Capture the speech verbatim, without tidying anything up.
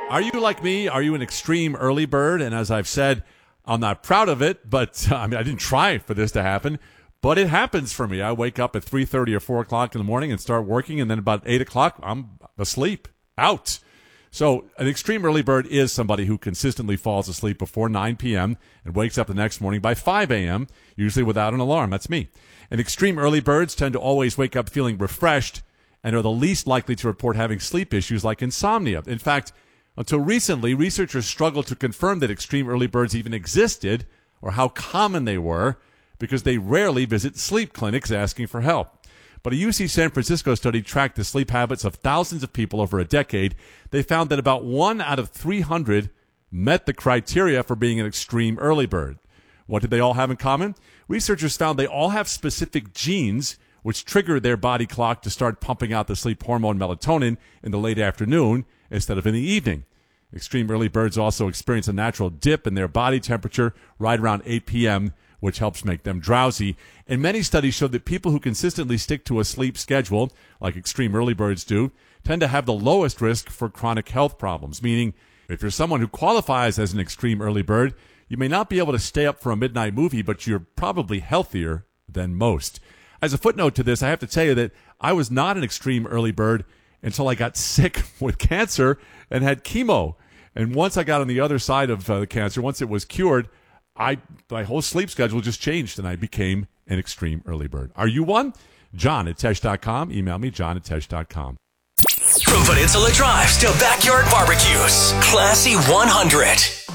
Are you like me? Are you an extreme early bird? And as I've said, I'm not proud of it, but uh, I mean, I didn't try for this to happen, but it happens for me. I wake up at three thirty or four o'clock in the morning and start working, and then about eight o'clock, I'm asleep, out. So an extreme early bird is somebody who consistently falls asleep before nine p.m. and wakes up the next morning by five a.m., usually without an alarm. That's me. And extreme early birds tend to always wake up feeling refreshed and are the least likely to report having sleep issues like insomnia. In fact, until recently, researchers struggled to confirm that extreme early birds even existed or how common they were because they rarely visit sleep clinics asking for help. But a U C San Francisco study tracked the sleep habits of thousands of people over a decade. They found that about one out of three hundred met the criteria for being an extreme early bird. What did they all have in common? Researchers found they all have specific genes which trigger their body clock to start pumping out the sleep hormone melatonin in the late afternoon instead of in the evening. Extreme early birds also experience a natural dip in their body temperature right around eight p.m., which helps make them drowsy. And many studies show that people who consistently stick to a sleep schedule, like extreme early birds do, tend to have the lowest risk for chronic health problems, meaning if you're someone who qualifies as an extreme early bird, you may not be able to stay up for a midnight movie, but you're probably healthier than most. As a footnote to this, I have to tell you that I was not an extreme early bird until I got sick with cancer and had chemo. And once I got on the other side of uh, the cancer, once it was cured, I my whole sleep schedule just changed, and I became an extreme early bird. Are you one? John at Tesh dot com. Email me, john at Tesh dot com. From Peninsula Drives to backyard barbecues, Classy one hundred.